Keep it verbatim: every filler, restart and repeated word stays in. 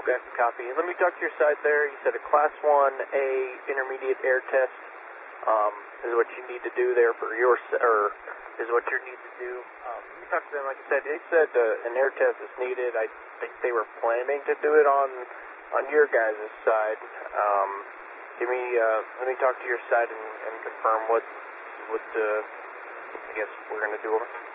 Okay, copy. Let me talk to your side there. You said a Class one A intermediate air test um, is what you need to do there for your, or is what you need to do. Um, let me talk to them. Like I said, they said uh, an air test is needed. I think they were planning to do it on on your guys' side. Um, give me, uh, let me talk to your side and, and confirm what, what uh, I guess we're going to do over.